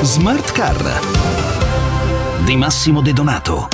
Smart Car di Massimo De Donato.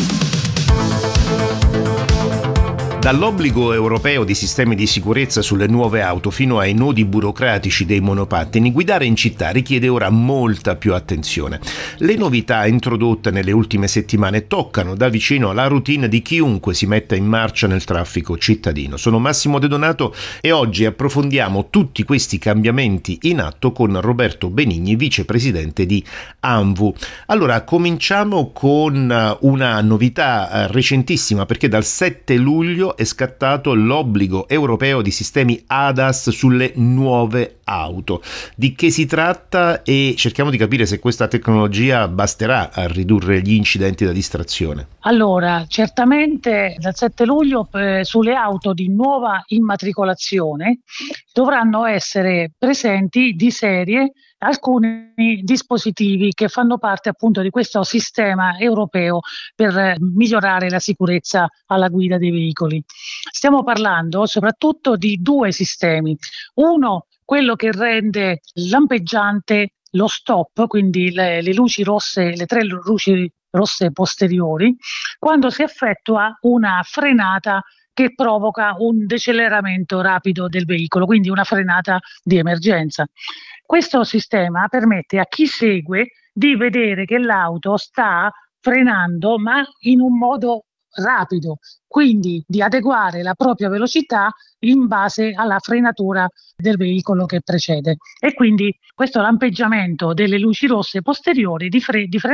Dall'obbligo europeo di sistemi di sicurezza sulle nuove auto fino ai nodi burocratici dei monopattini, guidare in città richiede ora molta più attenzione. Le novità introdotte nelle ultime settimane toccano da vicino la routine di chiunque si metta in marcia nel traffico cittadino. Sono Massimo De Donato e oggi approfondiamo tutti questi cambiamenti in atto con Roberto Benigni, vicepresidente di ANVU. Allora, cominciamo con una novità recentissima, perché dal 7 luglio è scattato l'obbligo europeo di sistemi ADAS sulle nuove auto. Di che si tratta e cerchiamo di capire se questa tecnologia basterà a ridurre gli incidenti da distrazione. Allora, certamente dal 7 luglio sulle auto di nuova immatricolazione dovranno essere presenti di serie alcuni dispositivi che fanno parte appunto di questo sistema europeo per migliorare la sicurezza alla guida dei veicoli. Stiamo parlando soprattutto di due sistemi. Uno, quello che rende lampeggiante lo stop, quindi le luci rosse, le tre luci rosse posteriori, quando si effettua una frenata che provoca un deceleramento rapido del veicolo, quindi una frenata di emergenza. Questo sistema permette a chi segue di vedere che l'auto sta frenando, ma in un modo rapido, quindi di adeguare la propria velocità in base alla frenatura del veicolo che precede. E quindi questo lampeggiamento delle luci rosse posteriori di